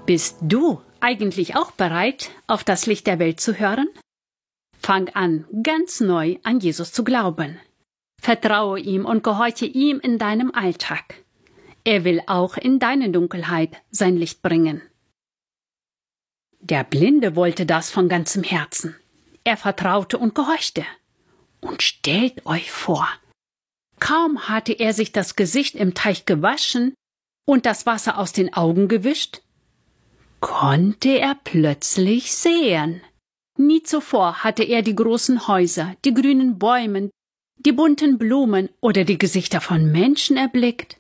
Bist du eigentlich auch bereit, auf das Licht der Welt zu hören? Fang an, ganz neu an Jesus zu glauben. Vertraue ihm und gehorche ihm in deinem Alltag. Er will auch in deine Dunkelheit sein Licht bringen. Der Blinde wollte das von ganzem Herzen. Er vertraute und gehorchte. Und stellt euch vor, kaum hatte er sich das Gesicht im Teich gewaschen und das Wasser aus den Augen gewischt, konnte er plötzlich sehen. Nie zuvor hatte er die großen Häuser, die grünen Bäume, die bunten Blumen oder die Gesichter von Menschen erblickt.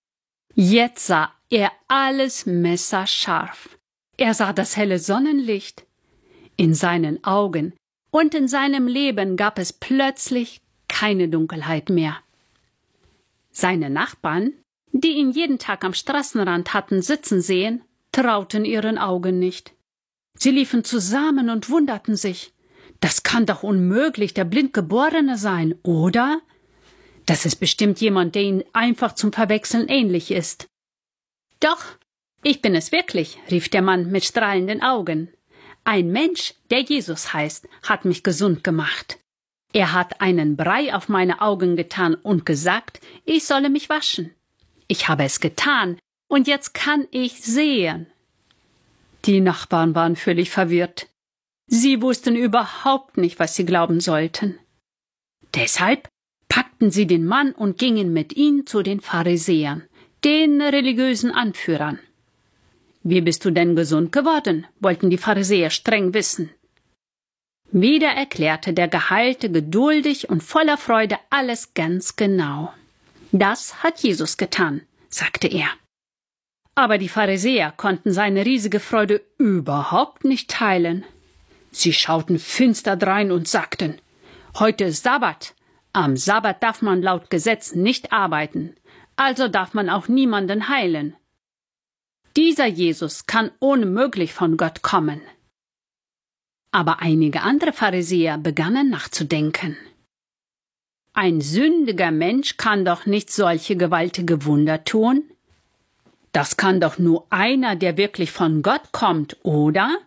Jetzt sah er alles messerscharf. Er sah das helle Sonnenlicht. In seinen Augen und in seinem Leben gab es plötzlich keine Dunkelheit mehr. Seine Nachbarn, die ihn jeden Tag am Straßenrand hatten sitzen sehen, trauten ihren Augen nicht. Sie liefen zusammen und wunderten sich. Das kann doch unmöglich der Blindgeborene sein, oder? Das ist bestimmt jemand, der ihm einfach zum Verwechseln ähnlich ist. Doch, ich bin es wirklich, rief der Mann mit strahlenden Augen. Ein Mensch, der Jesus heißt, hat mich gesund gemacht. Er hat einen Brei auf meine Augen getan und gesagt, ich solle mich waschen. Ich habe es getan und jetzt kann ich sehen. Die Nachbarn waren völlig verwirrt. Sie wussten überhaupt nicht, was sie glauben sollten. Deshalb packten sie den Mann und gingen mit ihm zu den Pharisäern, den religiösen Anführern. Wie bist du denn gesund geworden? Wollten die Pharisäer streng wissen. Wieder erklärte der Geheilte geduldig und voller Freude alles ganz genau. Das hat Jesus getan, sagte er. Aber die Pharisäer konnten seine riesige Freude überhaupt nicht teilen. Sie schauten finster drein und sagten, heute ist Sabbat. Am Sabbat darf man laut Gesetz nicht arbeiten, also darf man auch niemanden heilen. Dieser Jesus kann unmöglich von Gott kommen. Aber einige andere Pharisäer begannen nachzudenken. Ein sündiger Mensch kann doch nicht solche gewaltige Wunder tun. Das kann doch nur einer, der wirklich von Gott kommt, oder?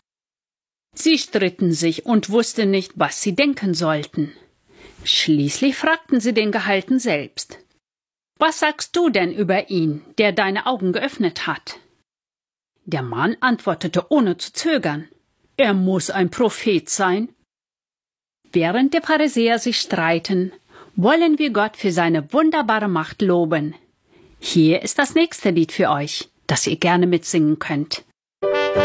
Sie stritten sich und wussten nicht, was sie denken sollten. Schließlich fragten sie den Gehalten selbst. Was sagst du denn über ihn, der deine Augen geöffnet hat? Der Mann antwortete ohne zu zögern. Er muss ein Prophet sein. Während der Pharisäer sich streiten, wollen wir Gott für seine wunderbare Macht loben. Hier ist das nächste Lied für euch, das ihr gerne mitsingen könnt.